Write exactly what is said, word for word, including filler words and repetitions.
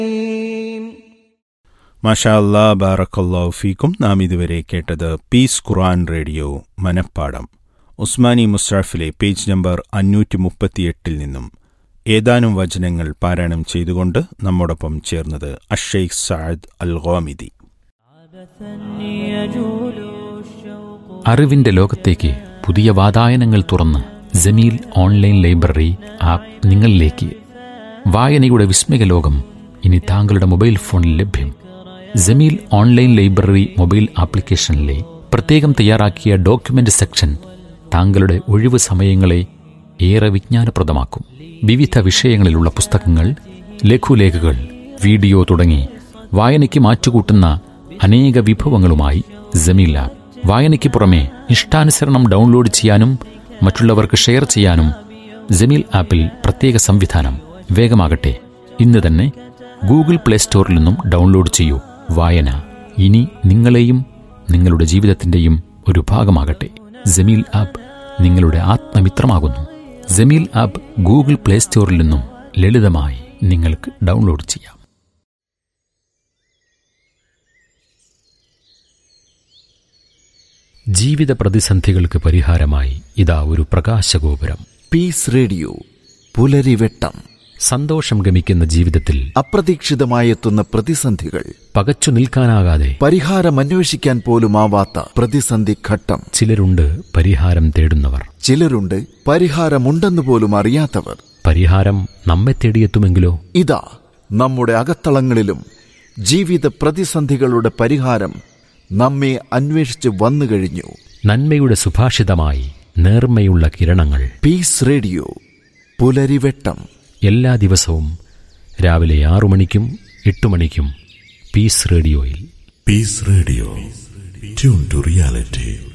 മാഷാ അല്ലാ, ബാറക്കല്ലാഹു ഫീക്കും. നാം ഇതുവരെ കേട്ടത് പീസ് ഖുർആൻ റേഡിയോ മനപ്പാഠം ഉസ്മാനി മുസ്റഫിലെ പേജ് നമ്പർ അഞ്ഞൂറ്റി മുപ്പത്തിയെട്ടിൽ നിന്നും ഏതാനും വചനങ്ങൾ പാരായണം ചെയ്തുകൊണ്ട് നമ്മോടൊപ്പം ചേർന്നത് അഷെയ്ഖ് സഅദ് അൽ ഗാമിദി. അറിവിന്റെ ലോകത്തേക്ക് പുതിയ വാതായനങ്ങൾ തുറന്ന് ജമീൽ ഓൺലൈൻ ലൈബ്രറി ആപ്പ് നിങ്ങളിലേക്ക്. വായനയുടെ വിസ്മയ ലോകം ഇനി താങ്കളുടെ മൊബൈൽ ഫോണിൽ ലഭ്യം. ജമീൽ ഓൺലൈൻ ലൈബ്രറി മൊബൈൽ ആപ്ലിക്കേഷനിലെ പ്രത്യേകം തയ്യാറാക്കിയ ഡോക്യുമെന്റ് സെക്ഷൻ താങ്കളുടെ ഒഴിവു സമയങ്ങളെ ഏറെ വിജ്ഞാനപ്രദമാക്കും. വിവിധ വിഷയങ്ങളിലുള്ള പുസ്തകങ്ങൾ, ലഘുലേഖകൾ, വീഡിയോ തുടങ്ങി വായനയ്ക്ക് മാറ്റുകൂട്ടുന്ന അനേക വിഭവങ്ങളുമായി ജമീൽ ആപ്പ്. വായനയ്ക്ക് പുറമെ ഇഷ്ടാനുസരണം ഡൗൺലോഡ് ചെയ്യാനും മറ്റുള്ളവർക്ക് ഷെയർ ചെയ്യാനും ജമീൽ ആപ്പിൽ പ്രത്യേക സംവിധാനം. വേഗമാകട്ടെ, ഇന്ന് തന്നെ ഗൂഗിൾ പ്ലേ സ്റ്റോറിൽ നിന്നും ഡൗൺലോഡ് ചെയ്യൂ. വായന ഇനി നിങ്ങളെയും നിങ്ങളുടെ ജീവിതത്തിന്റെയും ഒരു ഭാഗമാകട്ടെ. ജമീൽ ആപ്പ് നിങ്ങളുടെ ആത്മമിത്രമാകുന്നു. ജമീൽ ആപ്പ് ഗൂഗിൾ പ്ലേ സ്റ്റോറിൽ നിന്നും ലളിതമായി നിങ്ങൾക്ക് ഡൗൺലോഡ് ചെയ്യാം. ജീവിത പ്രതിസന്ധികൾക്ക് പരിഹാരമായി ഇതാ ഒരു പ്രകാശഗോപുരം. പീസ് റേഡിയോ പുലരിവെട്ടം. സന്തോഷം ഗമിക്കുന്ന ജീവിതത്തിൽ അപ്രതീക്ഷിതമായെത്തുന്ന പ്രതിസന്ധികൾ, പകച്ചു നിൽക്കാനാകാതെ പരിഹാരം അന്വേഷിക്കാൻ പോലുമാവാത്ത പ്രതിസന്ധി ഘട്ടം. ചിലരുണ്ട് പരിഹാരം തേടുന്നവർ, ചിലരുണ്ട് പരിഹാരമുണ്ടെന്ന് പോലും അറിയാത്തവർ. പരിഹാരം നമ്മെ തേടിയെത്തുമെങ്കിലോ? ഇതാ നമ്മുടെ അകത്തളങ്ങളിലും ജീവിത പ്രതിസന്ധികളുടെ പരിഹാരം നമ്മെ അന്വേഷിച്ച് വന്നു കഴിഞ്ഞു. നന്മയുടെ സുഭാഷിതമായി നേർമ്മയുള്ള കിരണങ്ങൾ. പീസ് റേഡിയോ പുലരിവെട്ടം. എല്ലാ ദിവസവും രാവിലെ ആറു മണിക്കും എട്ടു മണിക്കും പീസ് റേഡിയോയിൽ. Piece radio, tune to reality.